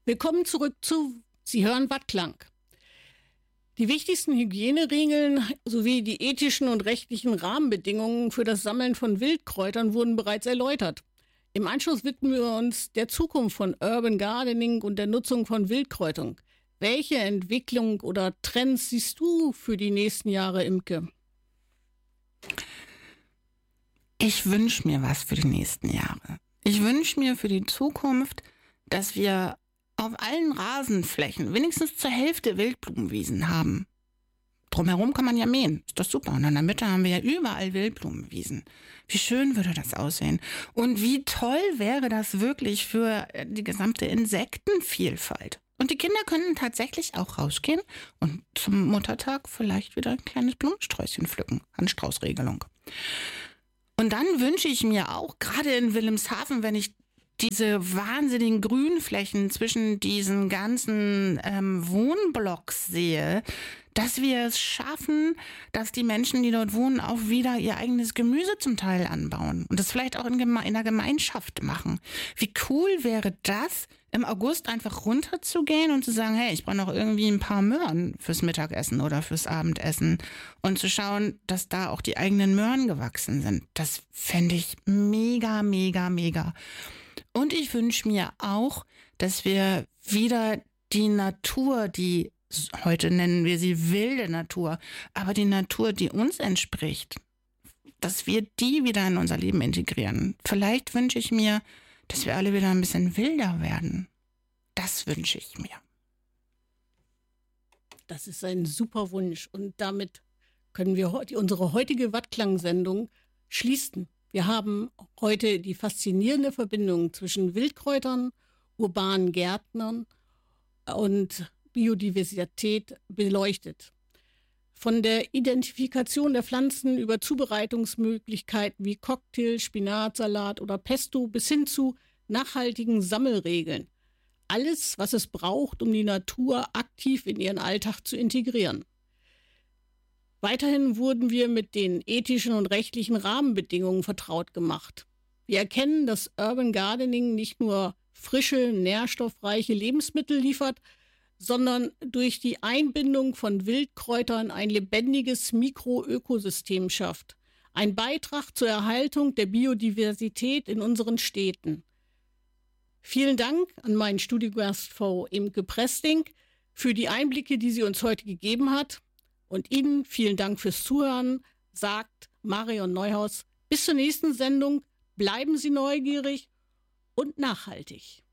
Willkommen zurück zu Sie hören Wattklang. Die wichtigsten Hygieneregeln sowie die ethischen und rechtlichen Rahmenbedingungen für das Sammeln von Wildkräutern wurden bereits erläutert. Im Anschluss widmen wir uns der Zukunft von Urban Gardening und der Nutzung von Wildkräutern. Welche Entwicklung oder Trends siehst du für die nächsten Jahre, Imke? Ich wünsche mir was für die nächsten Jahre. Ich wünsche mir für die Zukunft, dass wir auf allen Rasenflächen wenigstens zur Hälfte Wildblumenwiesen haben. Drumherum kann man ja mähen, ist doch super. Und in der Mitte haben wir ja überall Wildblumenwiesen. Wie schön würde das aussehen? Und wie toll wäre das wirklich für die gesamte Insektenvielfalt? Und die Kinder könnten tatsächlich auch rausgehen und zum Muttertag vielleicht wieder ein kleines Blumensträußchen pflücken. Handstraußregelung. Und dann wünsche ich mir auch, gerade in Wilhelmshaven, wenn ich diese wahnsinnigen Grünflächen zwischen diesen ganzen Wohnblocks sehe, dass wir es schaffen, dass die Menschen, die dort wohnen, auch wieder ihr eigenes Gemüse zum Teil anbauen und das vielleicht auch in der Gemeinschaft machen. Wie cool wäre das, im August einfach runterzugehen und zu sagen, hey, ich brauche noch irgendwie ein paar Möhren fürs Mittagessen oder fürs Abendessen und zu schauen, dass da auch die eigenen Möhren gewachsen sind. Das fände ich mega, mega, mega. Und ich wünsche mir auch, dass wir wieder die Natur, die heute nennen wir sie wilde Natur, aber die Natur, die uns entspricht, dass wir die wieder in unser Leben integrieren. Vielleicht wünsche ich mir, dass wir alle wieder ein bisschen wilder werden. Das wünsche ich mir. Das ist ein super Wunsch und damit können wir unsere heutige Wattklang-Sendung schließen. Wir haben heute die faszinierende Verbindung zwischen Wildkräutern, urbanen Gärtnern und Biodiversität beleuchtet. Von der Identifikation der Pflanzen über Zubereitungsmöglichkeiten wie Cocktail, Spinatsalat oder Pesto bis hin zu nachhaltigen Sammelregeln. Alles, was es braucht, um die Natur aktiv in ihren Alltag zu integrieren. Weiterhin wurden wir mit den ethischen und rechtlichen Rahmenbedingungen vertraut gemacht. Wir erkennen, dass Urban Gardening nicht nur frische, nährstoffreiche Lebensmittel liefert, sondern durch die Einbindung von Wildkräutern ein lebendiges Mikroökosystem schafft. Ein Beitrag zur Erhaltung der Biodiversität in unseren Städten. Vielen Dank an meinen Studiogast Frau Imke Presting für die Einblicke, die sie uns heute gegeben hat. Und Ihnen vielen Dank fürs Zuhören, sagt Marion Neuhaus. Bis zur nächsten Sendung. Bleiben Sie neugierig und nachhaltig.